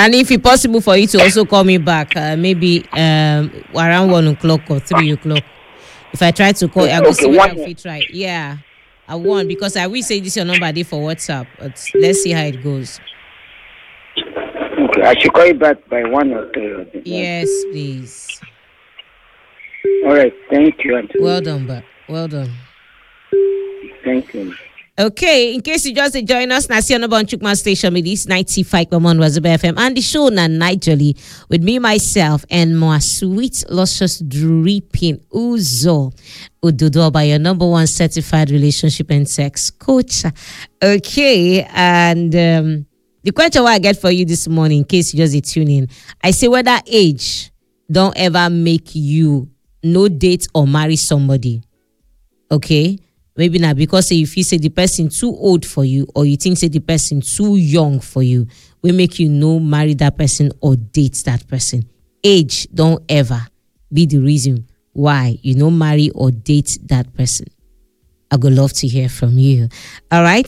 And if it's possible for you to also call me back, maybe around 1 o'clock or 3 o'clock. If I try to call, I will see what I try. Yeah, I won't because I will say this your number there for WhatsApp. But let's see how it goes. Okay, I should call you back by 1 or 3. Yes, please. All right, thank you. Well done, but well done. Thank you. Okay, in case you just join us, Nasi Onobon Chukma Station with this 95.1 Wazube FM and the show na Nigeli with me, myself, and my sweet, luscious, dripping Uzo Ududo by your number one certified relationship and sex coach. Okay, and the question I get for you this morning, in case you just tune in, I say whether age don't ever make you no date or marry somebody. Okay? Maybe not because if you say the person too old for you or you think say the person too young for you, will make you no marry that person or date that person. Age don't ever be the reason why you no marry or date that person. I would love to hear from you. All right,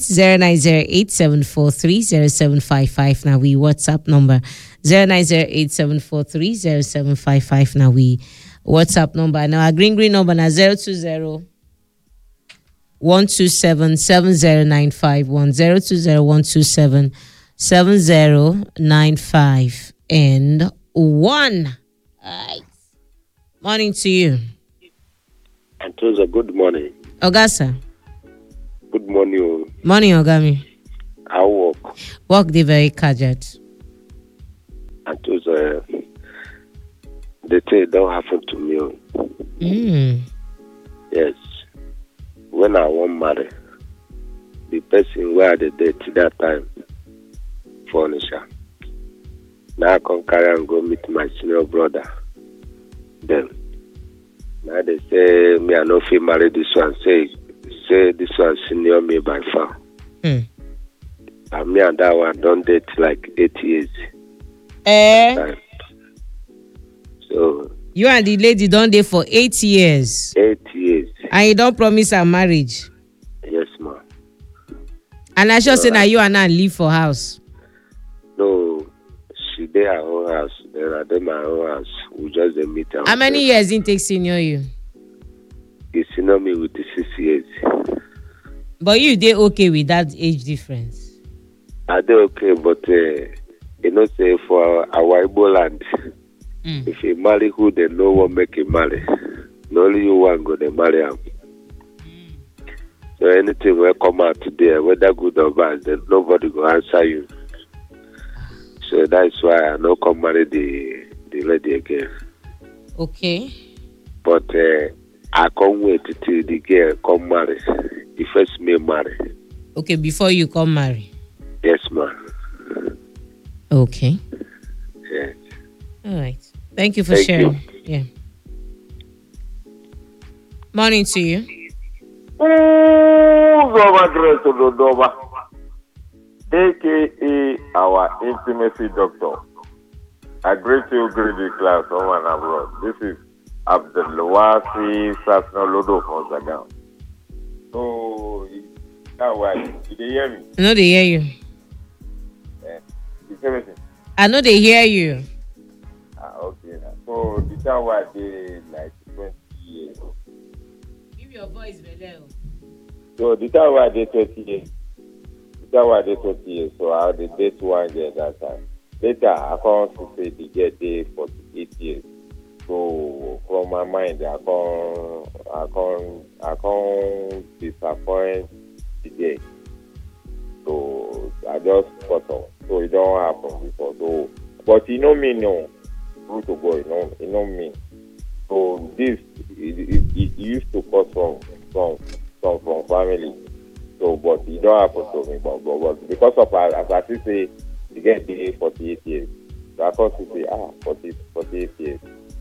0908-743-0755. Now we WhatsApp number 0908-743-0755. Now we WhatsApp number. Now our green number now 020 127 7095 1020 127 7095 and 1. All right. Morning to you. Antoza, good morning. Ogasa. Good morning. Morning, Ogami. I work. Work the very gadget. Antoza, the thing don't happen to me. Yes. When I want marry, the person where the date that time, furniture. Now I can carry and go meet my senior brother. Then, now they say me I no fit marry this one. Say this one senior me by far. And me and that one don't date like 8 years. So you and the lady don't date for 8 years. 8 years. And you don't promise her marriage. Yes, ma'am. And I sure say now you and I live for house. No, she dey her own house. Then I dey my own house. We just dey meet her. How many years it takes senior you? He senior me with the 6 years. But you dey okay with that age difference? I dey okay, but you know say for our Igbo land, if you marry who they know what make you marry, only you one go they marry him. So anything will come out today, whether good or bad, then nobody go answer you. So that's why I no come marry the lady again. Okay. But I can't wait till the girl come marry. The first me marry. Okay, before you come marry. Yes, ma'am. Okay. Yes. All right. Thank you for sharing. Yeah. Morning to you. AKA our intimacy doctor. I greet you, greet the class, home and abroad. This is Abdelwasi Sasnolodo from Zagam. So, that why did they hear me? I know they hear you. You say anything? I know they hear you. Okay. So, the time why they like 20 years. Give your voice better. So, the time why they 20 years. So I had a date one year that time. Later, I can't say the girl day 48 years. So from my mind, I can't disappoint the day. So I just cut off. So it don't happen before. So, but you know me, no. True to go, you know me. So this it used to cut from family. So, but it don't happen to me. But because of as I say, you get the 48 years. So I can't say 48 years.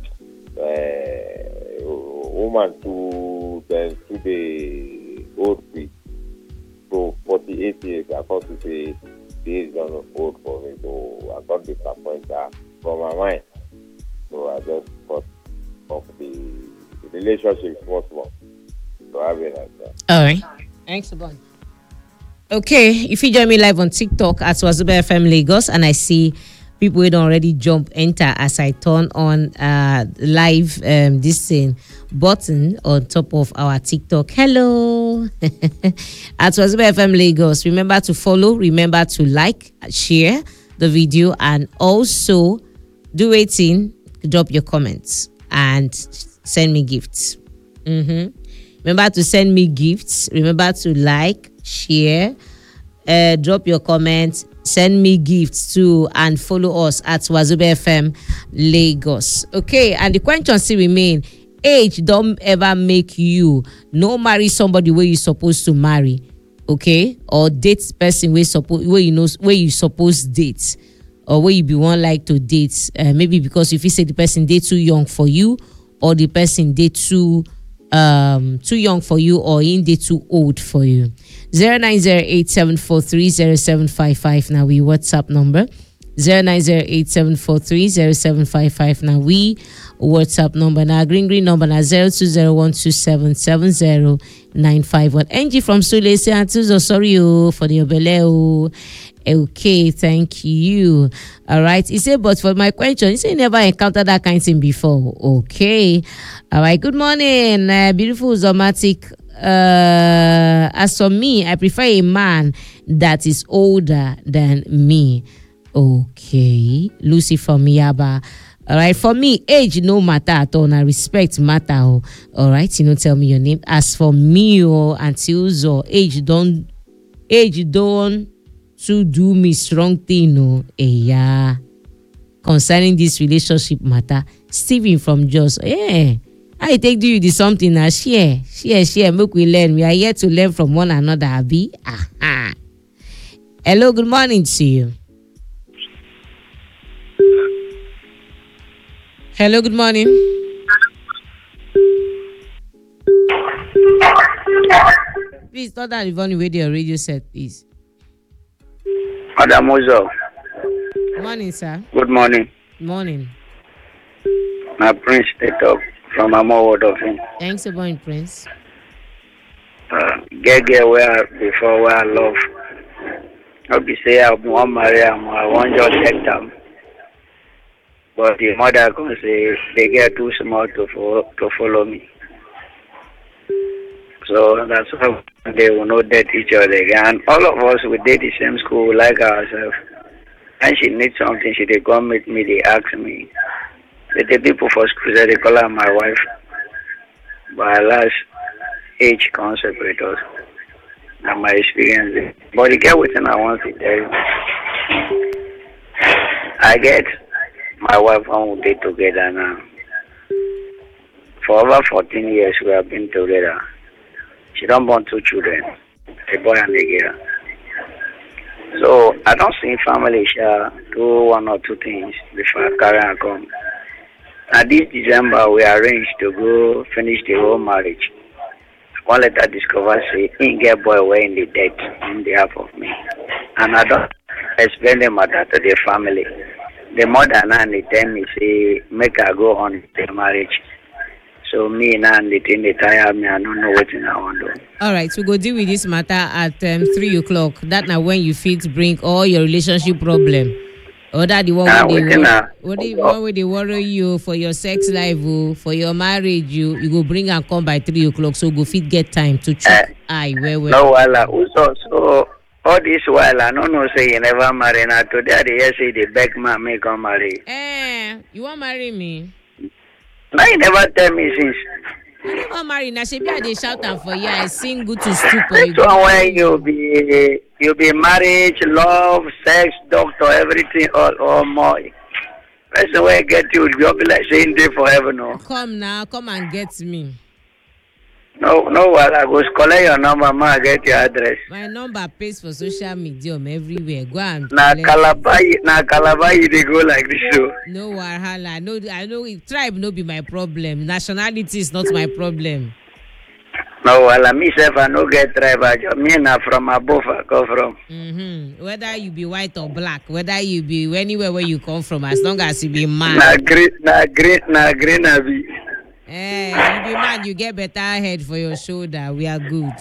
Woman to the old feet. So 48 years, I can't say this is not old for me. So I can't disappoint her from my mind. So I just cut off the relationship small. So I mean like that. All right. Thanks a bunch. Okay, if you join me live on TikTok at Wazube FM Lagos, and I see people wey don already jump enter as I turn on live this thing button on top of our TikTok. Hello at Wazobia FM Lagos. Remember to follow, remember to like, share the video, and also do it in, drop your comments and send me gifts. Remember to send me gifts. Remember to like, share, drop your comments, send me gifts too, and follow us at Wazobia FM Lagos. Okay, and the question still remain: age don't ever make you no marry somebody where you supposed to marry, okay, or date person where you suppose date, or where you be one like to date. Maybe because if you say the person they too young for you, or the person they too young for you, or in they too old for you. 09087430755 now we WhatsApp number. 09087430755 now we WhatsApp number. Now green number now 0201277091. NG from Sule say Antuzo sorry for the obele. Okay, thank you. All right. He said, but for my question, he said he never encountered that kind of thing before. Okay. All right. Good morning, beautiful Zomatic. As for me, I prefer a man that is older than me. Okay. Lucy from Yaba. All right. For me, age no matter at all. Now respect matter. All right. Tell me your name. As for me, until so age don't to do me strong thing, yeah. Concerning this relationship matter, Stephen from Jos, I take do you the something now. Share. Make we learn. We are here to learn from one another. Abi. Aha. Hello. Good morning to you. Hello. Good morning. Please turn down the volume with your radio set, please. Madam Ozo. Morning, sir. Good morning. Morning. My Prince they talk from Amo Word of him. Thanks for going, Prince. Get where before where I love. I'll be say I want marry him, I want just take them. But the mother can say they get too small to follow me. So that's why they will not date each other again. All of us we date the same school, we like ourselves. And she needs something, she they come meet me, they ask me. The people for school they call her my wife. But alas, age can't separate us. And my experience. But you get within I want to tell you. I get my wife and we be together now. For over 14 years we have been together. She don't born 2 children, a boy and a girl. So I don't see family share do 1 or 2 things before I carry her come. Now this December we arranged to go finish the whole marriage. One later discover say he get boy away in the debt in behalf of me. And I don't explain the matter to the family. The mother now they tell me say make her go on the marriage. So me now the thing they tire me, I don't know what I want to do. All right, so go deal with this matter at 3 o'clock. That now when you fit bring all your relationship problem. Or that the one where they worry you for your sex life, for your marriage, you go bring and come by 3 o'clock. So go fit get time to check. Where. No, so all this while I don't know say you never marry. Now today they say the beg man make come marry. You want marry me? Now you never tell me since. I never marry. Now she be they shout out for you. I sing good to stupid. This one when you be marriage, love, sex, doctor, everything all more. That's the way I get you. You'll be like saying day forever no. Come now, come and get me. No, well, I go collect your number, ma, get your address. My number pays for social media everywhere. Go and Calabar, they go like this show. No wahala. No, I know tribe no be my problem. Nationality is not my problem. No, well, myself, I no get tribe. Me na from above I come from. Whether you be white or black, whether you be anywhere where you come from, as long as you be man. Na green, I be. You be man, you get better head for your shoulder. We are good.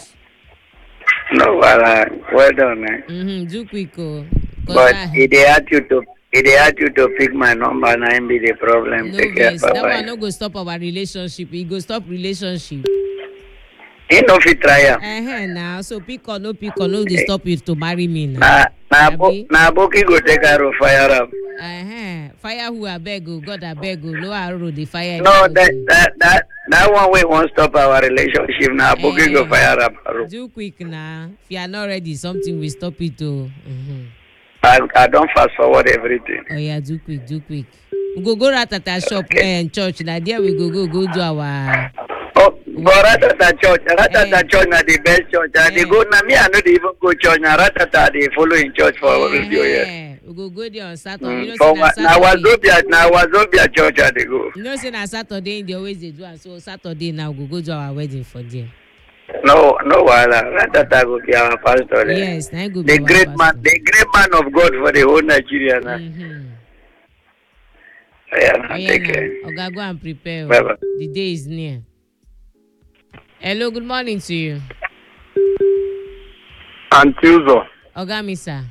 No, well done, man. Do quick, but they ask you to If they ask you to pick my number, now be the problem. No Take care, vex. That bye-bye. one no go stop our relationship. E go stop relationship. He no fit try am. Now, so pick or no dey stop you to marry me now. Na Boki go take her to fire up. Fire who abeg o, God abeg o, no arrow dey fire. No, that one way won't stop our relationship. Now Boki go fire up. Do quick now. If you are not ready, something will stop it o. I don't fast forward everything. Oh yeah, do quick. We go Ratata shop and church. Now there we go do our. Oh, but Ratata church na the best church. They go na me. I know they even go church. Na Ratata they follow in church for radio. Yeah. We go there on Saturday. You know, For na Wazobia church they go. You know, say na Saturday they always do, and so Saturday now we go do our wedding for them. No, wahala. Ratata go be our pastor. Yes, na go be the great man of God for the whole Nigeria now. Take care. Okay, go and prepare. Bye-bye. The day is near. Hello, good morning to you. Antilzo. Oga Misa.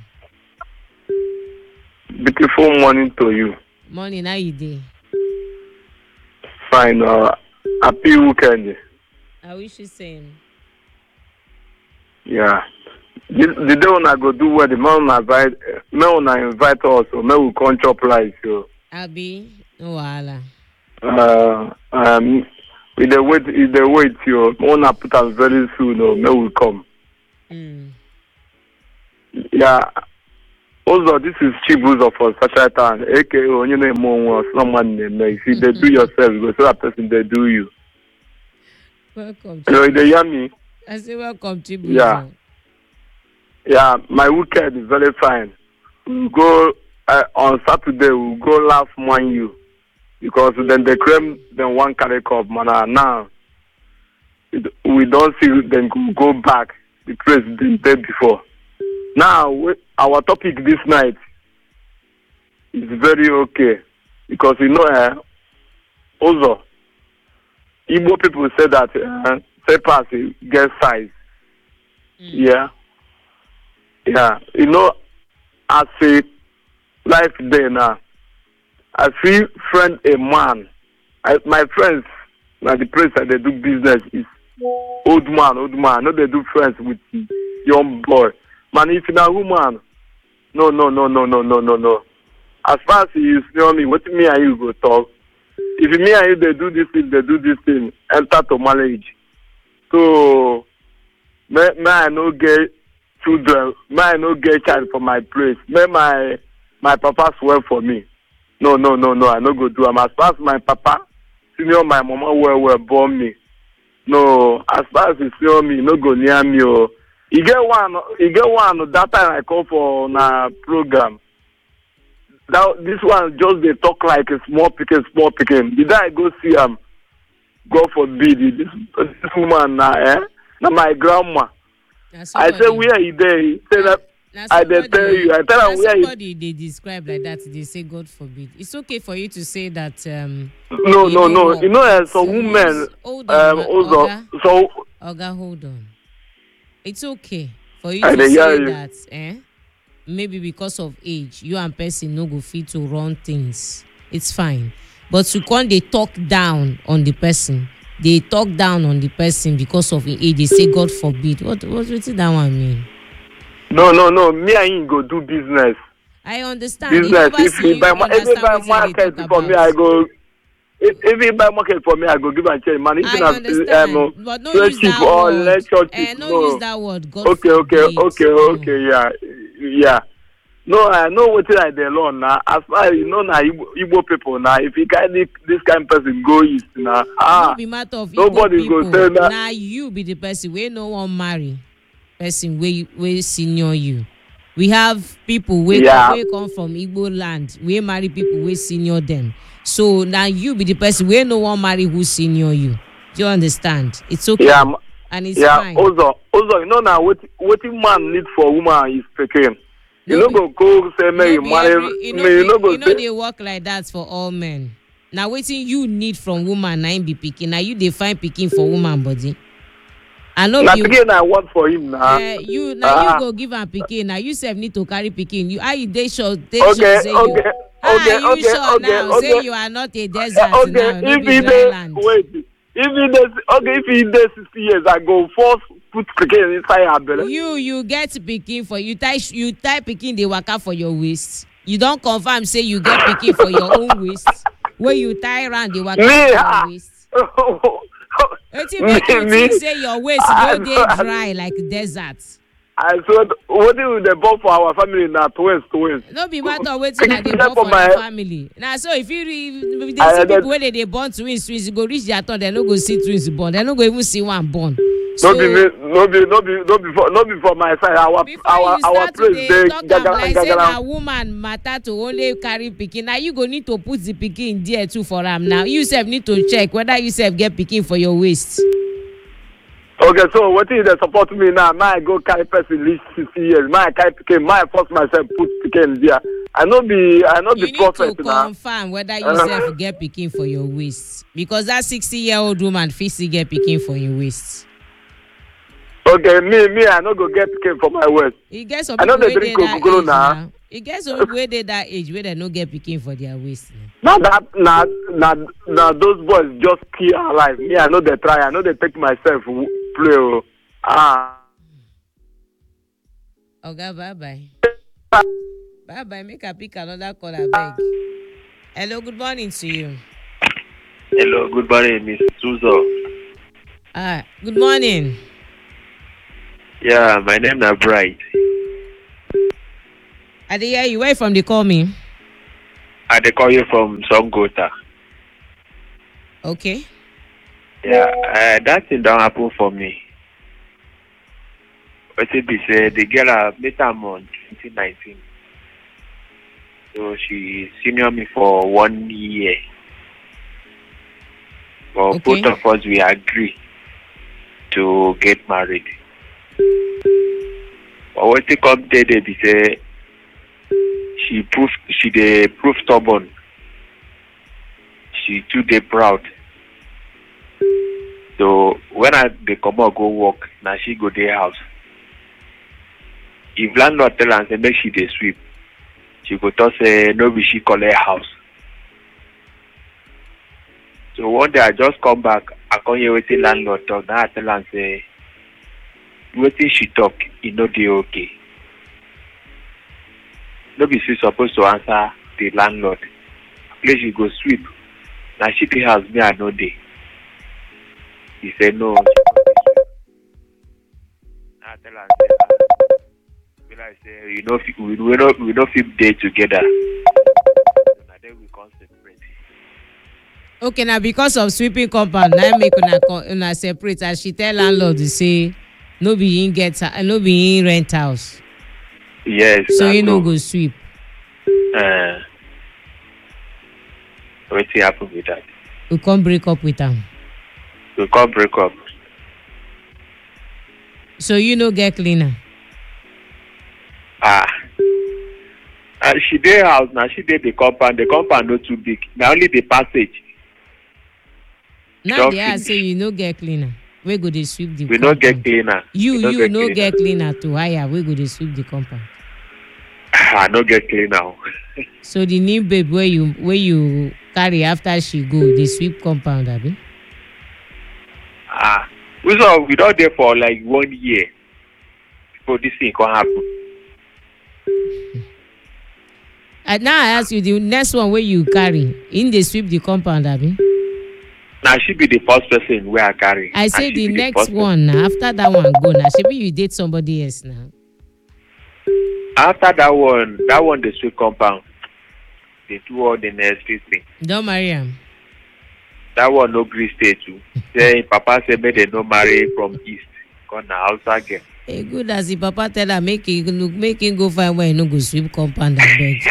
Beautiful morning to you. Morning, how you dey? Fine. Happy weekend. I wish you same. Yeah. The day when I go do wedding, may una invite us, so may we come chop rice. So. Abi, no wahala. If they wait, you wanna put us very soon, may we come. Yeah. Also, this is Chibuzo for Sachatan, aka you know more someone named. If they do yourself, you go so that person they do you. Welcome. So they hear me. I say welcome, Chibuzo. Yeah, my weekend is very fine. We'll go on Saturday. We'll go laugh Man U because then they claim then one carry cup. Man, now we don't see them go back the place they did before. Now our topic this night is very okay because also Igbo people say that papers get size. Yeah. As a life day now, I feel friend a man. My friends, like the place that they do business is old man. No, they do friends with young boy. Man, if you're a woman, no. As far as you know me, what me and you go talk. If me and you they do this thing, enter to marriage. So, may I no get children, may I no get child for my place. May my papa swear for me. No, I no go do. I'm as far as my papa, senior my mama were born me. No, as far as you see me, no go near me. Oh. You get one. That time I call for na program. Now this one just they talk like a small picking. Did I go see him? God forbid this woman na my grandma. I say where he there? He say that I tell you. I tell him where he. Somebody they describe like that. They say God forbid. It's okay for you to say that. No. You know, some women. Also, so. Oga, hold on. It's okay for you to say that. Maybe because of age, you and person no go fit to run things. It's fine, but you can't. They talk down on the person. They talk down on the person because of age. They say God forbid. What did that one mean? No. Me and him go do business. I understand. Business. If he buy market for me, I go. If he buy market for me, I go give a change. Man, I understand. But no use that word. No use that word. God Okay. Yeah. No, I know what I dey learn now. As far as you know now, Igbo people now. If you can this kind of person go east now, no be matter of nobody go say that. Now you be the person where no one marry. Person where senior you. We have people where come from Igbo land. We marry people where senior them. So now you be the person where no one marry who senior you. Do you understand? It's okay. Yeah, and it's fine. Also, you know now what man need for woman is picking. You know go say me you marry me. You know they work like that for all men. Now waiting you need from woman, na be picking. Now you define picking for woman body. I know Na you. pikin I want for him now. You now you go give am pikin. Now you sef need to carry pikin. You how you dey sure? Dey Okay, sure say you. okay, How okay, are you okay, sure okay, now? okay. Say you are not a desert Okay, now. No if be he dry dey land. wait, if he dey 60 years, I go force put pikin inside her belle. You get pikin for you tie pikin dey waka for your waist. You don confirm say you get pikin for your own waist. Wey you tie round dey waka for your waist. Wetin make you think say your waist no dey dry like desert? I swear, wetin we dey born for our family na twins. No be matter wetin na dey born for your family. Na so if you dey see people wey dey born twins, e go reach their turn, dem no go see twins born. Dem no go even see one born. No be for my side. Our place dey like say na woman matter to only carry pikin. Now you go need to put the pikin there too for am. Now you sef need to check whether you sef get pikin for your waist. Okay, so wetin dey support me now? May I go carry person reach 60 years? May I carry pikin? May I force myself put pikin there? I no be prophet now. You need to confirm whether you sef get pikin for your waist, because that 60-year-old woman fit still get pikin for your waist. Okay, me, I no go get pikin for my waist. E get some people wey dey that age now. E get some people wey dey that age wey dem no get pikin for their waist. Na those boys just kill our life. Me, I no dey try. I no dey take myself play. Oga, bye. Bye. Make I pick another call, abeg. Hello, good morning to you. Hello, good morning, Miss Suzo. Good morning. Yeah, my name is Bright. I dey hear you. Where from they call me? I dey call you from Songota. Okay. Yeah, that thing don't happen for me. What it be said, the girl I met her on 2019. So she senior me for 1 year. But both of us we agree to get married. But what it come there, they be say she proof stubborn. She too dey proud. So when they come out go work, now she go their house. If landlord tell her say make she dey sweep, she go talk say no be she collect house. So one day I just come back, I come hear wetin landlord talk. Now I tell her say wetin she talk, e no dey okay. No be she supposed to answer the landlord. Place she go sweep. Now she dey house, me I no dey. He said no. I tell her say, I say you know we no fit dey together. Na then we come separate. Okay, now because of sweeping compound, now make una separate. As she tell landlord to say no be him rent house. Yes. So you no go sweep. Wetin happen with that? We can't break up with am. We can't break up. So you no get cleaner. She dey house now. She dey the compound. The compound not too big. Now only the passage. Now they say you no get cleaner. We go dey sweep the. We compound. no get cleaner. You no get cleaner to hire. We go dey sweep the compound. I no get cleaner. So the new babe where you carry after she go, they sweep compound, abi? We don't there for like 1 year before this thing can happen. And now I ask you, the next one where you carry, in they sweep the compound, abi? Now she be the first person where I carry. I say the next one now, after that one go now. Maybe you date somebody else now. After that one the sweep compound. They do all the necessary thing. Don't marry him. That one no gree stay too. Say Papa say make they no marry from east. Cause na outside girl. Hey, good as the Papa tell her make him go find where he no go sweep compound and beg.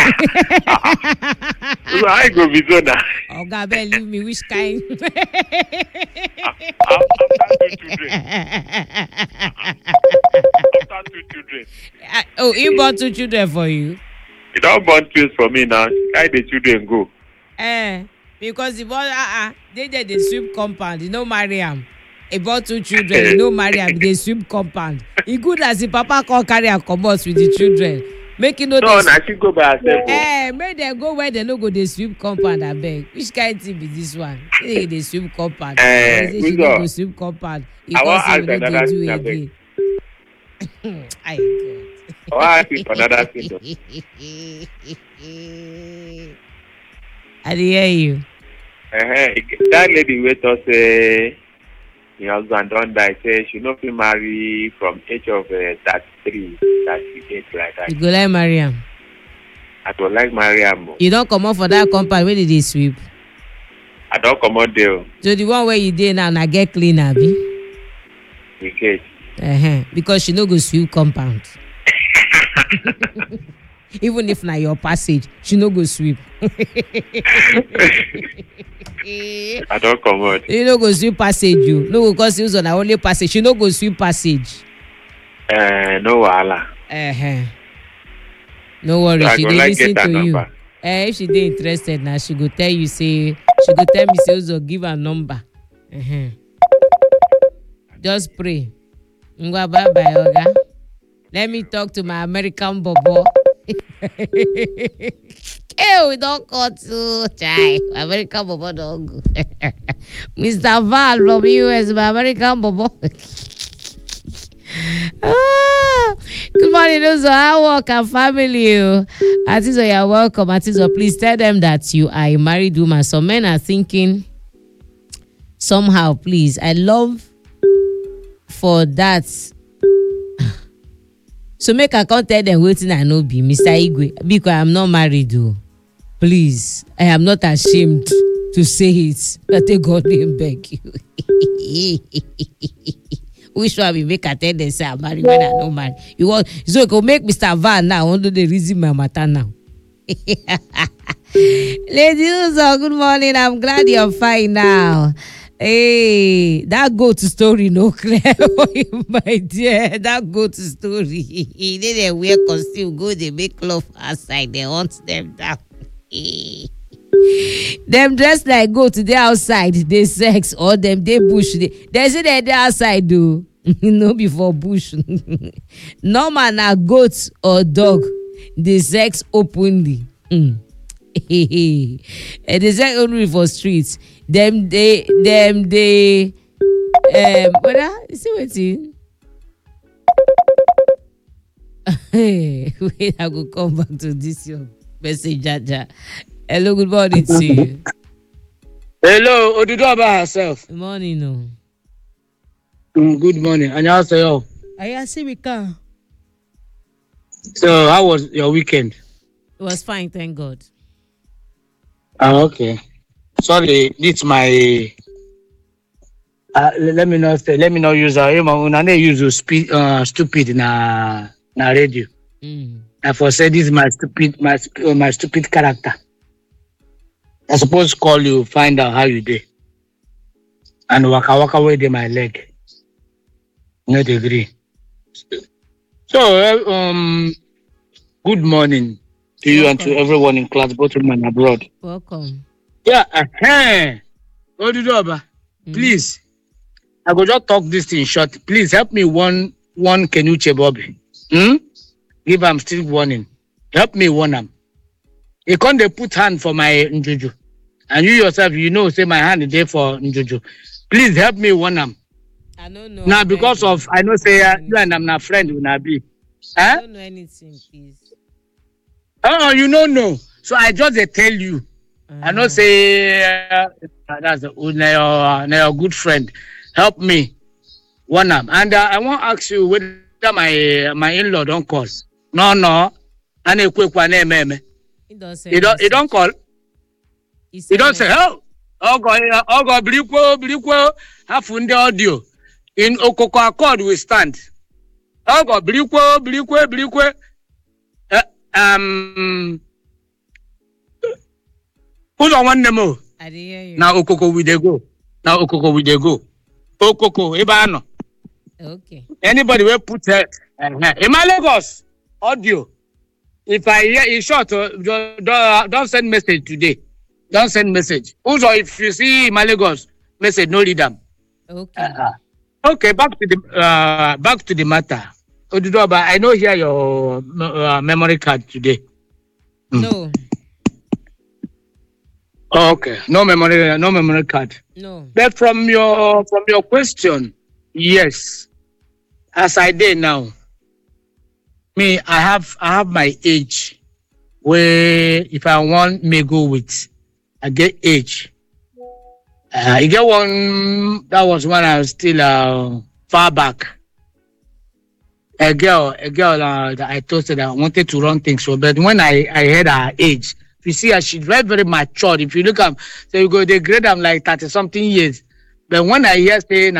So I go be so now. Oh God, leave me which kind. After 2 children. He born 2 children for you. He don't born twins for me now. Why the children go? Because the boy they sweep compound, you no marry him. He born 2 children. He no marry am. They sweep compound. He good as the papa come carry am comot with the children. Make you know. No, na she go by herself. Make them go where they no go. They sweep compound. Abeg. Which kind thing be this one? They sweep compound. She no go sweep compound. I want to ask no another do thing. again. I I want to ask you for another thing. I hear you. That lady wey talk say her husband don die, say she no fit marry from age of 33, 38 like that. You go like marry am. I go like marry am. You don comot for that compound wey dey sweep. I don comot there. So the one where you dey now na get clean abi? Wicked. Because she no go sweep compound. Even if na your passage, she no go sweep. I don't come out. You no go sweep passage, you. No go cause use on her only passage. She no go sweep passage. No wahala. No worry, So she dey listen to you. If she dey interested now, she go tell you say she go tell me say Uzo give her number. Just pray. Ngwa bye bye, oga. Let me talk to my American bobo. Hey, we don't cut to chai. American bobo don't go. Mr. Val from US, my American bobo. Good morning, those are work and family. Atizo, you're welcome. Atizo, please tell them that you are a married woman. Some men are thinking somehow, please. I love for that. So make I can't tell them waiting I know be Mr. Igwe because I'm not married though. Please, I am not ashamed to say it. But take God name beg you. Which one we make I tell them say I'm married when I no married? You want so you go make Mr. Van now under the reason my matter now. Ladies, good morning. I'm glad you're fine now. Hey, that goat story no clear for you, my dear. That goat story. They didn't wear costume, go they make love outside. They hunt them down. Them dressed like goat, they outside, they sex, or them they bush. They say they outside though. No before bush. Normal na goat or dog, they sex openly. And they sex only for streets. Them they brother, you see wetin? Wait, I go come back to this your message, Jaja. Hello, good morning to you. Hello, Odudoba herself. Good morning, no. Good morning. Annyeonghaseyo. Ayasibika. So, how was your weekend? It was fine, thank God. Okay. Sorry, this my. Let me not use stupid na radio. I for say this is my stupid character. I suppose call you, find out how you did. And waka away dey my leg. Not agree. So good morning to you and to everyone in class, both home and abroad. Welcome. Yeah, Odudoba, please. I go just talk this thing short. Please help me one Kenuche Bobby. Give am still warning. Help me warn am. He can't dey put hand for my njuju. And you yourself, you know, say my hand is there for njuju. Please help me warn am. I don't know. Now because of I know say you and I'm not friend will not be. I don't know anything, please. Oh, you don't know. So I just tell you. I know say that's your good friend. Help me warn am. And I want to ask you whether my in-law don't call. No. And he don't call. He don't say, oh God, Brikwo, have the audio. In Okoko Accord we stand. Oh God, Brikwo. Who's on one demo? I didn't hear you. Now Okoko we dey go. Okoko, Ibano. Okay. Anybody will put in my Lagos audio. If I hear in short, don't send message today. Don't send message. Also, if you see my Lagos message, no read them. Okay. Okay, back to the matter. Odudoba, I know here your memory card today. No, Okay, no memory card. no. But from your question, yes, as I did now, me I have my age where if I want me go with, I get age. You get one that was when I was still far back. A girl that I told her that I wanted to run things for, but when I heard her age, if you see her, she's very mature. If you look at, so you go, they grade I'm like 30 something years. But when I hear saying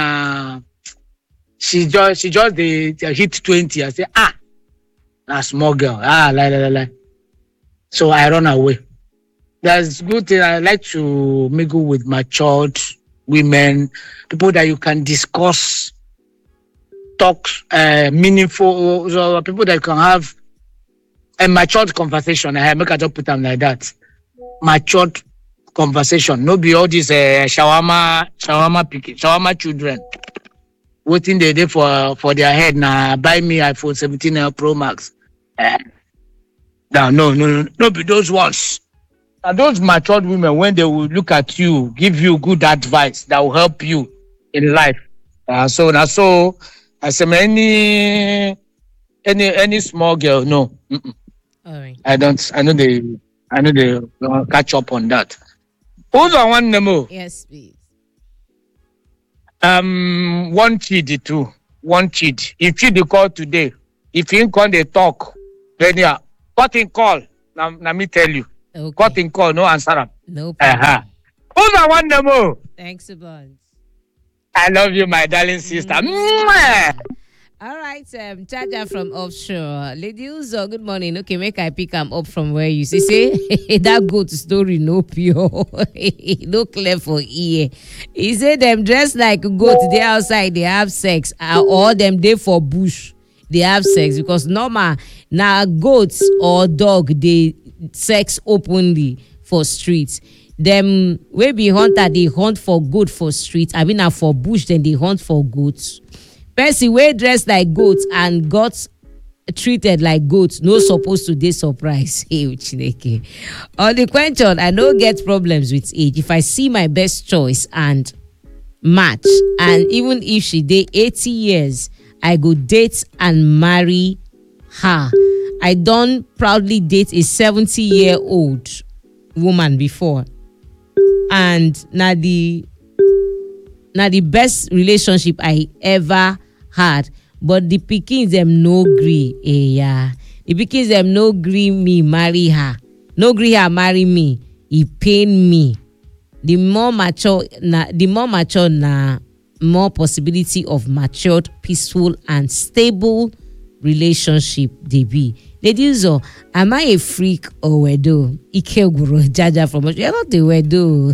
she just they hit 20, I say, a small girl. Like. So I run away. That's good thing. I like to mingle with matured women, people that you can discuss, talk, meaningful, so people that can have a matured conversation. I make I just put them like that. Matured conversation. No be all these shawarma children waiting the day for their head. Now buy me iPhone 17 Pro Max. No be those ones. And those matured women, when they will look at you, give you good advice that will help you in life. So I say any small girl, no. All right. I don't. I know they catch up on that. Who's on one name? Yes, please. One cheat too. One cheat. If you call today, if you can they talk, then yeah, cut in call. Now me tell you. Okay. Cut in call, no answer them. No problem. Who's on one name? Thanks a bunch. I love you, my darling sister. Mwah! All right, Chaja from offshore. Lady Uzo, good morning. Okay, make I pick him up from where you say that goat story no pure, no clear for ear. He said them dressed like goat, they outside, they have sex, or them they for bush, they have sex because normal now goats or dog they sex openly for streets. Them we be hunter they hunt for goat for streets. I mean now for bush then they hunt for goats. Person wey dressed like goats and got treated like goats no supposed to dey surprise. Hey, Chineke. On the question, I no get problems with age. If I see my best choice and match, and even if she dey 80 years, I go date and marry her. I don proudly date a 70-year-old woman before, and na the best relationship I ever had. But the pikins them no gree. Yeah. The pikins them no gree me marry her. No gree her marry me. It pain me. The more mature na more possibility of matured, peaceful and stable relationship they be. Ladies, am I a freak or wedo? Ike Guru Jaja from you're not the wedo.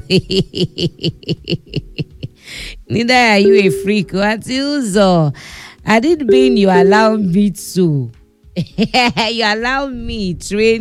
Neither are you a freak. What is I didn't mean you allow me to. You allow me train